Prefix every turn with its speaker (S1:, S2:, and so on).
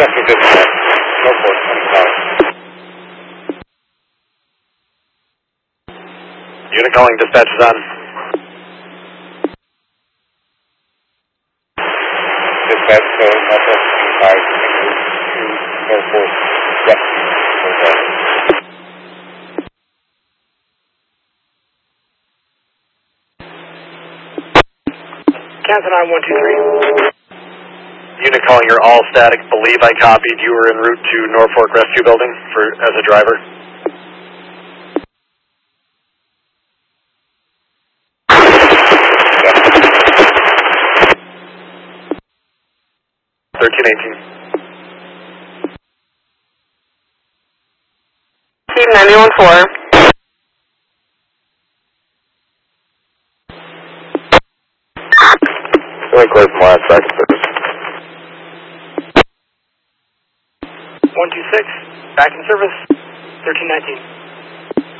S1: Rescue dispatch, Norfolk 25.
S2: Unit calling, dispatch is on.
S1: Dispatch, so Norfolk 25 to Norfolk Rescue.
S3: Kansas 9123.
S2: Unit calling, you're all static. Believe I copied. You were en route to Norfolk Rescue Building as a driver. Yeah. 1318.
S4: Team 914.
S1: Really close from last second service.
S3: 126, back in service, 1319.